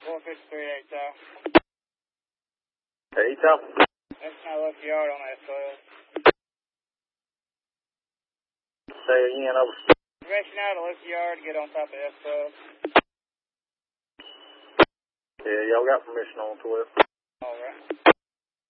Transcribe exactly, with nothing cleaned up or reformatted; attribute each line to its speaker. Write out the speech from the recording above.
Speaker 1: four fifty-three, eight Tower.
Speaker 2: eight Tower.
Speaker 1: That's now left yard on that twelve.
Speaker 2: Say again, over.
Speaker 1: Direction out of left yard, get on top of F twelve.
Speaker 2: Yeah, y'all got permission on twelve.